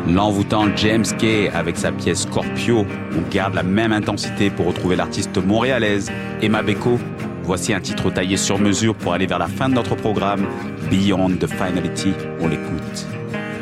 L'envoûtant James Kay avec sa pièce Scorpio, on garde la même intensité pour retrouver l'artiste montréalaise Emma Beko. Voici un titre taillé sur mesure pour aller vers la fin de notre programme, Beyond the Finality, on l'écoute.